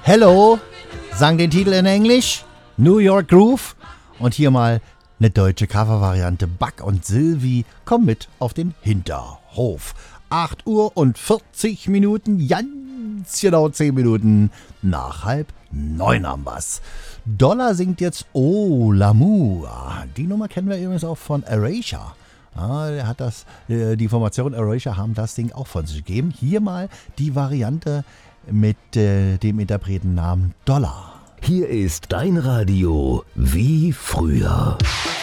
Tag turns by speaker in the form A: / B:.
A: Hello, sang den Titel in Englisch, New York Groove. Und hier mal eine deutsche Covervariante. Buck und Sylvie, komm mit auf den Hinterhof. 8 Uhr und 40 Minuten, ganz genau 10 Minuten nach 8:30 am Bass. Dollar singt jetzt Oh L'amour. Die Nummer kennen wir übrigens auch von Erasure. Der hat die Formation Erasure haben das Ding auch von sich gegeben. Hier mal die Variante mit dem Interpretennamen Dollar.
B: Hier ist dein Radio wie früher.